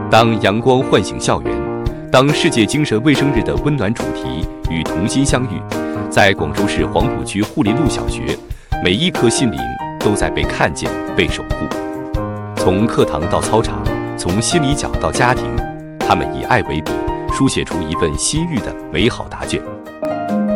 当阳光唤醒校园，当世界精神卫生日的温暖主题与童心相遇，在广州市黄埔区护林路小学，每一颗心灵都在被看见、被守护。从课堂到操场，从心理角到家庭，他们以爱为笔，书写出一份心育的美好答卷。